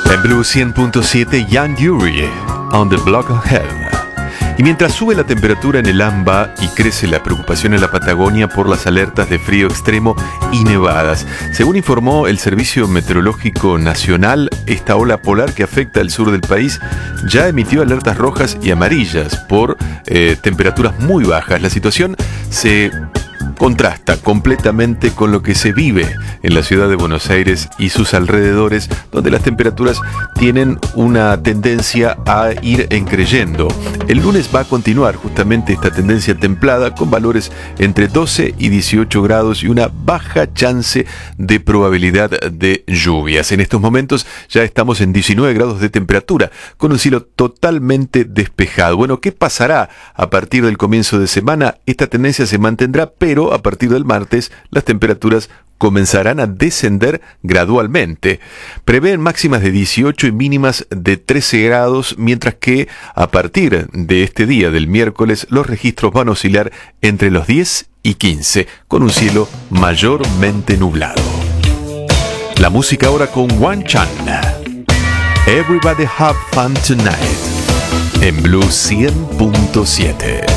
En Blue 100.7, Young Yuri, On the Block of Hell. Y mientras sube la temperatura en el AMBA y crece la preocupación en la Patagonia por las alertas de frío extremo y nevadas, según informó el Servicio Meteorológico Nacional, esta ola polar que afecta al sur del país ya emitió alertas rojas y amarillas por temperaturas muy bajas. La situación se contrasta completamente con lo que se vive en la ciudad de Buenos Aires y sus alrededores, donde las temperaturas tienen una tendencia a ir encreyendo. El lunes va a continuar justamente esta tendencia templada con valores entre 12 y 18 grados y una baja chance de probabilidad de lluvias. En estos momentos ya estamos en 19 grados de temperatura, con un cielo totalmente despejado. Bueno, ¿qué pasará a partir del comienzo de semana? Esta tendencia se mantendrá, pero a partir del martes las temperaturas comenzarán a descender gradualmente. Prevén máximas de 18 y mínimas de 13 grados, mientras que a partir de este día del miércoles los registros van a oscilar entre los 10 y 15, con un cielo mayormente nublado. La música ahora con Wan Chan. Everybody have fun tonight. En Blue 100.7.